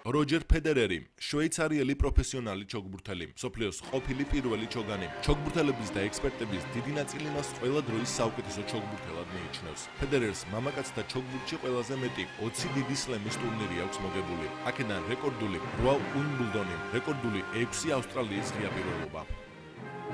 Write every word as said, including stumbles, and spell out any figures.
როჯერ ფედერერი, შვეიცარიელი პროფესიონალი ჩოგბურთელი, მსოფლიოს ყოფილი პირველი ჩოგანი. ჩოგბურთელების და ექსპერტების დიდი ნაწილი მას ყველა დროის საუკეთესო ჩოგბურთელად მიიჩნევს. ფედერერს მამაკაცთა ჩოგბურთში ყველაზე მეტი ოცი დიდი სლემის ტურნირი აქვს მოგებული. აქედან რეკორდული რვა უიმბლდონი, რეკორდული ექვსი ავსტრალიის ღია პირველობა.